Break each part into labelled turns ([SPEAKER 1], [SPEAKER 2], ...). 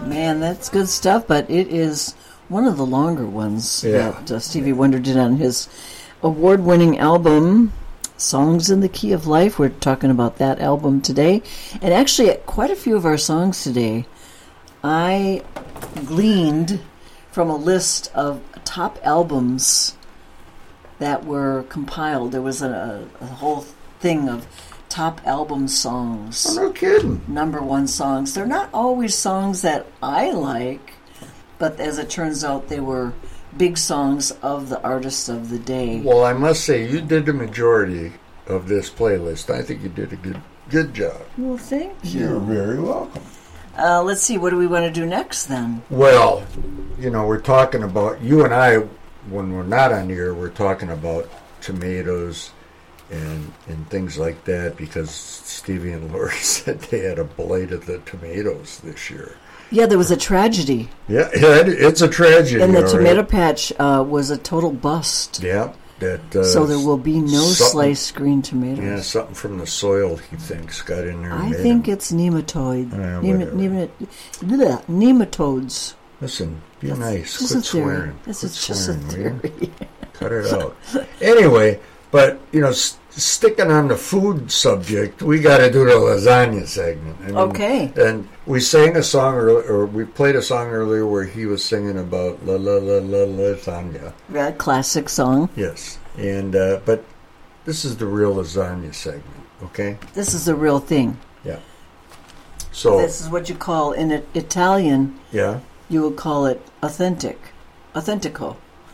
[SPEAKER 1] Man, that's good stuff, but it is one of the longer ones that Stevie Wonder did on his award-winning album, Songs in the Key of Life. We're talking about that album today. And actually, quite a few of our songs today, I gleaned from a list of top albums that were compiled. There was a whole thing of top album songs.
[SPEAKER 2] Oh, no kidding.
[SPEAKER 1] Number one songs. They're not always songs that I like, but as it turns out, they were big songs of the artists of the day.
[SPEAKER 2] Well, I must say, you did the majority of this playlist. I think you did a good job.
[SPEAKER 1] Well, thank you.
[SPEAKER 2] You're very welcome.
[SPEAKER 1] Let's see, what do we want to do next then?
[SPEAKER 2] Well, we're talking about, you and I, when we're not on the air, we're talking about tomatoes and things like that, because Stevie and Lori said they had a blight of the tomatoes this year.
[SPEAKER 1] Yeah, there was a tragedy.
[SPEAKER 2] Yeah, it's a tragedy.
[SPEAKER 1] And the tomato patch was a total bust.
[SPEAKER 2] Yeah.
[SPEAKER 1] So there will be no sliced green tomatoes.
[SPEAKER 2] Yeah, something from the soil, he thinks, got in there.
[SPEAKER 1] I think it's nematoid. Nematodes.
[SPEAKER 2] Listen, be nice. Quit swearing.
[SPEAKER 1] This is just a theory.
[SPEAKER 2] Cut it out. Anyway, but, sticking on the food subject, we got to do the lasagna segment.
[SPEAKER 1] Okay.
[SPEAKER 2] And we sang a song, or we played a song earlier where he was singing about lasagna.
[SPEAKER 1] That classic song.
[SPEAKER 2] Yes. And but this is the real lasagna segment, okay?
[SPEAKER 1] This is the real thing.
[SPEAKER 2] Yeah. So
[SPEAKER 1] this is what you call, in Italian,
[SPEAKER 2] yeah,
[SPEAKER 1] you would call it authentic. Authentico.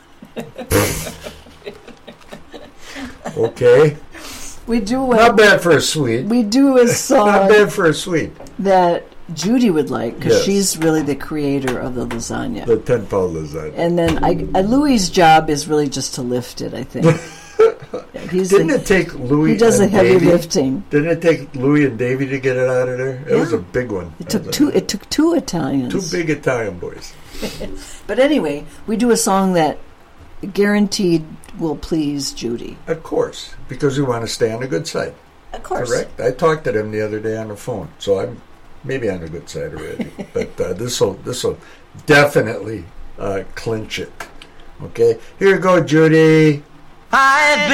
[SPEAKER 2] Okay.
[SPEAKER 1] We do
[SPEAKER 2] not bad for a sweet.
[SPEAKER 1] We do a song.
[SPEAKER 2] Not bad for a sweet.
[SPEAKER 1] That Judy would like, because she's really the creator of the lasagna.
[SPEAKER 2] The 10-pound lasagna.
[SPEAKER 1] And then Louie's job is really just to lift it, I think.
[SPEAKER 2] Didn't it take Louie?
[SPEAKER 1] He does the heavy lifting.
[SPEAKER 2] Didn't it take Louie and Davy to get it out of there? It was a big one.
[SPEAKER 1] It took two Italians.
[SPEAKER 2] Two big Italian boys.
[SPEAKER 1] But anyway, we do a song that guaranteed will please Judy.
[SPEAKER 2] Of course, because we want to stay on the good side.
[SPEAKER 1] Of course.
[SPEAKER 2] Correct? I talked to them the other day on the phone, so I'm maybe on the good side already. But this will definitely clinch it. Okay? Here you go, Judy.
[SPEAKER 3] I've